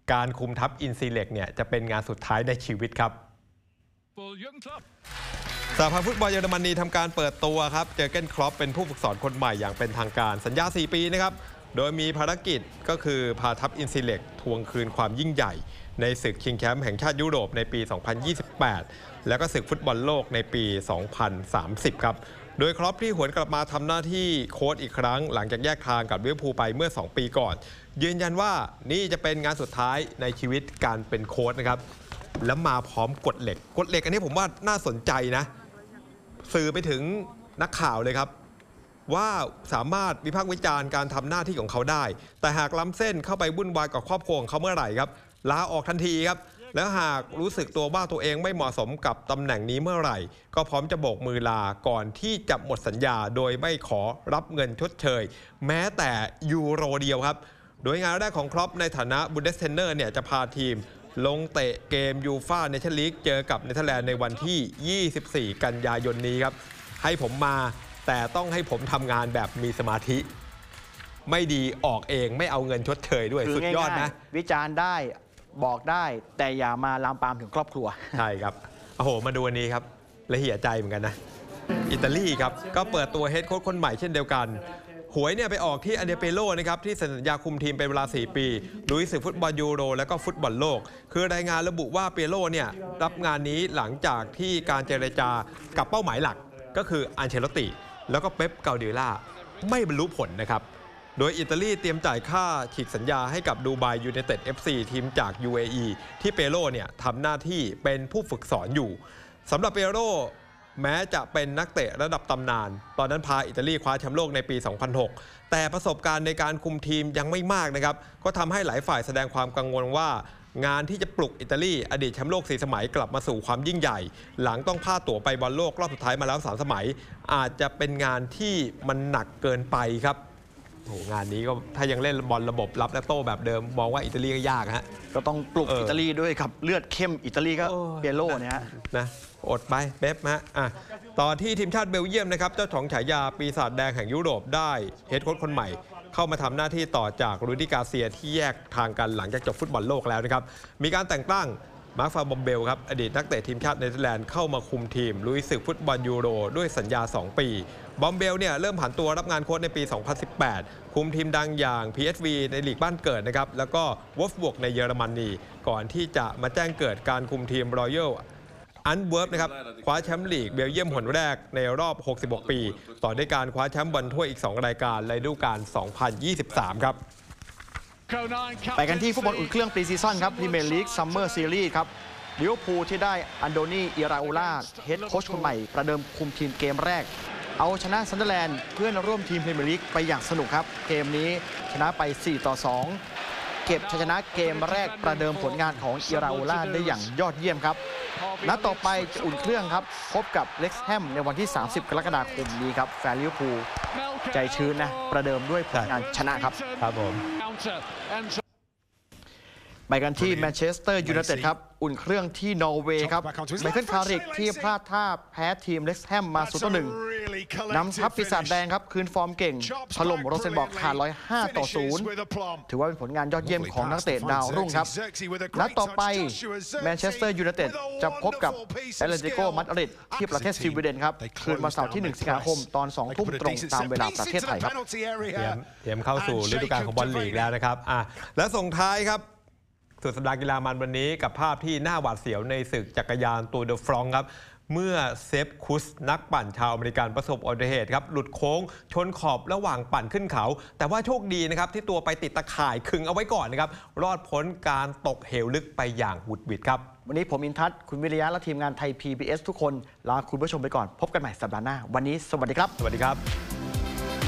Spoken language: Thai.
การคุมทัพอินซีเล็กเนี่ยจะเป็นงานสุดท้ายในชีวิตครับสหพันธ์ฟุตบอลเยอรมนีทำการเปิดตัวครับเจอร์เก้นคล็อปเป็นผู้ฝึกสอนคนใหม่อย่างเป็นทางการสัญญา 4 ปีนะครับโดยมีภารกิจก็คือพาทัพอินซีเล็กทวงคืนความยิ่งใหญ่ในศึกชิงแชมป์แห่งชาติยุโรปในปี 2028 แล้วก็ศึกฟุตบอลโลกในปี 2030 ครับโดยคล็อปที่หวนกลับมาทำหน้าที่โค้ชอีกครั้งหลังจากแยกทางกับลิเวอร์พูลไปเมื่อ 2 ปีก่อนยืนยันว่านี่จะเป็นงานสุดท้ายในชีวิตการเป็นโค้ชนะครับแล้วมาพร้อมกฎเหล็กอันนี้ผมว่าน่าสนใจนะสื่อไปถึงนักข่าวเลยครับว่าสามารถวิพากษ์วิจารณ์การทำหน้าที่ของเขาได้แต่หากล้ำเส้นเข้าไปวุ่นวายกับครอบครัวของเขาเมื่อไหร่ครับลาออกทันทีครับแล้วหากรู้สึกตัวว่าตัวเองไม่เหมาะสมกับตำแหน่งนี้เมื่อไหร่ก็พร้อมจะโบกมือลาก่อนที่จะหมดสัญญาโดยไม่ขอรับเงินชดเชยแม้แต่ยูโรเดียวครับโดยงานแรกของคล็อปในฐานะบุนเดสเทนเนอร์เนี่ยจะพาทีมลงเตะเกมยูฟ่าเนชั่นลีกเจอกับเนเธอร์แลนด์ในวันที่ 24 กันยายนนี้ครับให้ผมมาแต่ต้องให้ผมทำงานแบบมีสมาธิไม่ดีออกเองไม่เอาเงินชดเชยด้วยสุดยอดนะวิจารณ์ได้บอกได้แต่อย่ามาลามปามถึงครอบครัวใช่ครับโอ้โหมาดูวันนี้ครับละเหี่ยใจเหมือนกันนะอิตาลีครับก็เปิดตัวเฮดโค้ชคนใหม่เช่นเดียวกันหวยเนี่ยไปออกที่อเดเปโลนะครับที่สัญญาคุมทีมเป็นเวลา 4 ปีลุยศึกฟุตบอลยูโรและก็ฟุตบอลโลกคือรายงานระบุว่าเปโลเนี่ยรับงานนี้หลังจากที่การเจรจากับเป้าหมายหลักก็คืออันเชลติแล้วก็เป๊ปเกาดิล่าไม่บรรลุผลนะครับโดยอิตาลีเตรียมจ่ายค่าฉีกสัญญาให้กับดูไบยูไนเต็ด FC ทีมจาก UAE ที่เปโลเนี่ยทำหน้าที่เป็นผู้ฝึกสอนอยู่สำหรับเปโลแม้จะเป็นนักเตะระดับตำนานตอนนั้นพาอิตาลีคว้าแชมป์โลกในปี 2006 แต่ประสบการณ์ในการคุมทีมยังไม่มากนะครับก็ทำให้หลายฝ่ายแสดงความกังวลว่างานที่จะปลุกอิตาลีอดีตแชมป์โลก4 สมัยกลับมาสู่ความยิ่งใหญ่หลังต้องพลาดตั๋วไปบอลโลกรอบสุดท้ายมาแล้ว3 สมัยอาจจะเป็นงานที่มันหนักเกินไปครับโอ้งานนี้ก็ถ้ายังเล่นบอลระบบรับและโต้แบบเดิมมองว่าอิตาลีก็ยากฮะก็ต้องปลุกอิตาลีด้วยครับเลือดเข้มอิตาลีก็เปโลเนี่ยนะอดไปเป๊ปฮะต่อที่ทีมชาติเบลเยียมนะครับเจ้าของฉายาปีศาจแดงแห่งยุโรปได้เฮดโค้ชคนใหม่เข้ามาทำหน้าที่ต่อจากรูดี้กาเซียที่แยกทางกันหลังจากจบฟุตบอลโลกแล้วนะครับมีการแต่งตั้งมาร์คฟาบอมเบลครับอดีตนักเตะทีมชาติเนเธอร์แลนด์เข้ามาคุมทีมลุยศึกฟุตบอลยูโรด้วยสัญญา 2 ปีบอมเบลเนี่ยเริ่มผันตัวรับงานโค้ชในปี 2018 คุมทีมดังอย่าง PSV ในลีกบ้านเกิดนะครับแล้วก็วอล์ฟบวกในเยอรมนีก่อนที่จะมาแจ้งเกิดการคุมทีมรอยัลอันเวิร์ฟนะครับคว้าแชมป์ลีกเบลเยียมหนแรกในรอบ 66 ปีต่อด้วยการคว้าแชมป์บอลถ้วยอีก 2 รายการในฤดูกาล 2023 ครับไปกันที่ฟุตบอลอุ่นเครื่องปรีซีซั่นครับพรีเมียร์ลีกซัมเมอร์ซีรีส์ครับลิเวอร์พูลที่ได้อันโดนีอิราโอลาเฮดโค้ชคนใหม่ประเดิมคุมทีมเกมแรกเอาชนะซันเดอร์แลนด์เพื่อนร่วมทีมพรีเมียร์ลีกไปอย่างสนุกครับเกมนี้ชนะไป 4-2 เก็บชัยชนะเกมแรกประเดิมผลงานของอิราโอลาได้อย่างยอดเยี่ยมครับนัดต่อไปจะอุ่นเครื่องครับพบกับเล็กซ์แฮมในวันที่ 30 กรกฎาคมนี้ครับแฟนลิเวอร์พูลใจชื้นนะประเดิมด้วยผลงานชนะครับครับผมไปกันที่แมนเชสเตอร์ยูไนเต็ดครับอุ่นเครื่องที่นอร์เวย์ครับไมเคิลคาริกที่พลาดท่าแพ้ทีมเล็กซ์แฮมมา0-1นำทัพปีศาจแดงครับคืนฟอร์มเก่งถล่มโรเซนบอร์กขาด105-0ถือว่าเป็นผลงานยอดเยี่ยมของนักเตะดาวรุ่งครับนัดต่อไปแมนเชสเตอร์ยูไนเต็ดจะพบกับแอตเลติโกมาดริดที่ประเทศสวีเดนครับคืนวันเสาร์ที่ 1 สิงหาคมตอน 2 ทุ่มตรงตามเวลาประเทศไทยครับเตรียมเข้าสู่ฤดูกาลของบอลลีกแล้วนะครับและส่งท้ายครับสุดสัปดาห์กีฬามันวันนี้กับภาพที่น่าหวาดเสียวในศึกจักรยานตูร์เดอฟรองซ์ครับเมื่อเซฟคุสนักปั่นชาวอเมริกันประสบอุบัติเหตุครับหลุดโค้งชนขอบระหว่างปั่นขึ้นเขาแต่ว่าโชคดีนะครับที่ตัวไปติดตะข่ายขึงเอาไว้ก่อนนะครับรอดพ้นการตกเหวลึกไปอย่างหุดหวิดครับวันนี้ผมอินทัศน์คุณวิริยะและทีมงานไทย PBS ทุกคนลาคุณผู้ชมไปก่อนพบกันใหม่สัปดาห์หน้าวันนี้สวัสดีครับสวัสดีครับ